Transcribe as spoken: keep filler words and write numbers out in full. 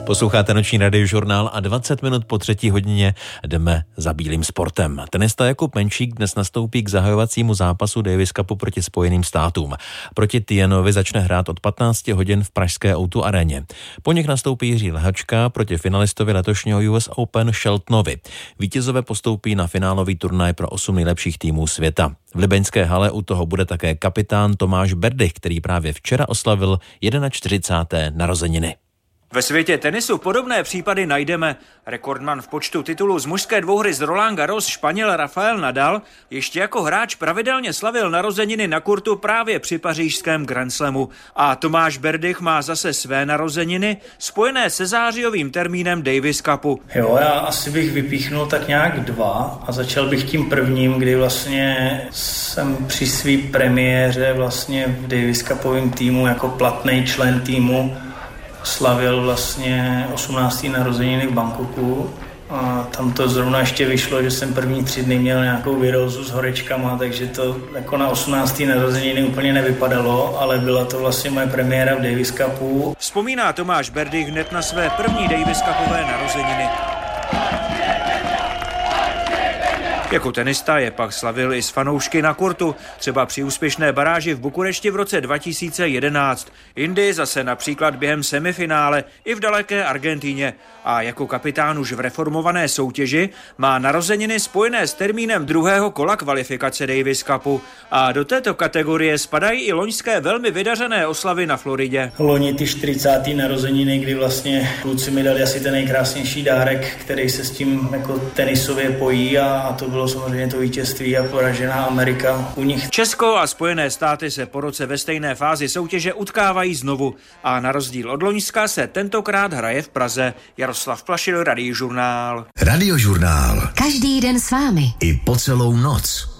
Posloucháte noční radiožurnál a dvacet minut po třetí hodině jdeme za bílým sportem. Tenista Jakub Menšík dnes nastoupí k zahajovacímu zápasu Davis Cupu proti Spojeným státům. Proti Tienovi začne hrát od patnáct hodin v pražské ó dva aréně. Po nich nastoupí Jiří Lehačka proti finalistovi letošního U S Open Sheltonovi. Vítězové postoupí na finálový turnaj pro osm nejlepších týmů světa. V libeňské hale u toho bude také kapitán Tomáš Berdych, který právě včera oslavil čtyřicáté první narozeniny. Ve světě tenisu podobné případy najdeme. Rekordman v počtu titulů z mužské dvouhry z Roland Garros, Španěl Rafael Nadal, ještě jako hráč pravidelně slavil narozeniny na kurtu právě při pařížském Grand Slamu. A Tomáš Berdych má zase své narozeniny spojené se zářijovým termínem Davis Cupu. Jo, já asi bych vypíchnul tak nějak dva a začal bych tím prvním, kdy vlastně jsem při své premiéře vlastně v Davis Cupovém týmu jako platný člen týmu slavil vlastně osmnácté narozeniny v Bangkoku a tam to zrovna ještě vyšlo, že jsem první tři dny měl nějakou virózu s horečkama, takže to jako na osmnácté narozeniny úplně nevypadalo, ale byla to vlastně moje premiéra v Davis Cupu. Vzpomíná Tomáš Berdych hned na své první Davis Cupové narozeniny. Jako tenista je pak slavil i s fanoušky na kurtu, třeba při úspěšné baráži v Bukurešti v roce dva tisíce jedenáct. Jindy zase například během semifinále i v daleké Argentíně. A jako kapitán už v reformované soutěži má narozeniny spojené s termínem druhého kola kvalifikace Davis Cupu. A do této kategorie spadají i loňské velmi vydařené oslavy na Floridě. Loni ty čtyřicáté narozeniny, kdy vlastně kluci mi dali asi ten nejkrásnější dárek, který se s tím jako tenisově pojí a to bylo samozřejmě to vítězství a poražená Amerika u nich. Česko a Spojené státy se po roce ve stejné fázi soutěže utkávají znovu a na rozdíl od loňska se tentokrát hraje v Praze. Jaroslav Plašil, Radiožurnál. Radiožurnál. Každý den s vámi. I po celou noc.